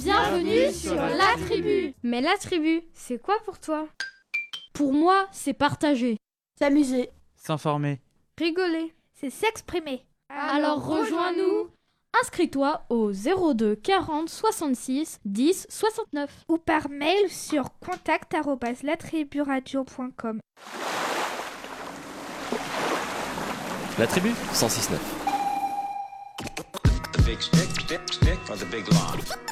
Bienvenue sur La Tribu. Mais La Tribu, c'est quoi pour toi? Pour moi, c'est partager. S'amuser. S'informer. Rigoler. C'est s'exprimer. Alors rejoins-nous. Inscris-toi au 02 40 66 10 69 ou par mail sur contact@latriburadio.com. La Tribu 106.9.